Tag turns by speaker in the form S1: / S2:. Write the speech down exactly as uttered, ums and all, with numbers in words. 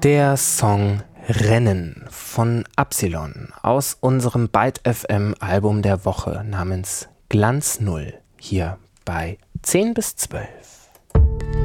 S1: Der Song Rennen von Absilon aus unserem Byte F M Album der Woche namens Glanz Null hier bei zehn bis zwölf.